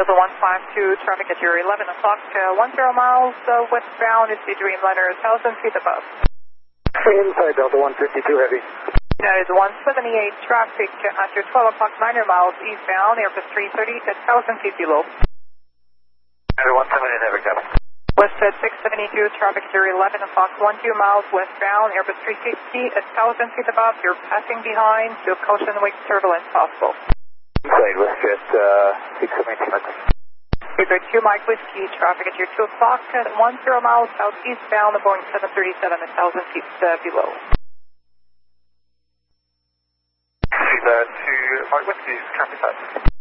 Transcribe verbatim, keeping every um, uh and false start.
Delta one five two, traffic at your eleven o'clock, uh, one zero miles uh, westbound is the Dreamliner, one thousand feet above. Inside Delta one fifty-two, heavy. That is one seventy-eight, traffic at your twelve o'clock, nine miles eastbound, Airbus three thirty, one thousand feet below. one seventy-eight, heavy, cabin. Westjet six seventy-two, traffic at your eleven o'clock, one two miles westbound, Airbus three fifty, one thousand feet above, you're passing behind, to caution wake turbulence possible. Inside Westjet uh, six seventy-two, Paper two Mike Whiskey, traffic at your two o'clock, one zero miles southeastbound, the Boeing seven thirty-seven, one thousand feet uh, below. Paper two Mike Whiskey, traffic side.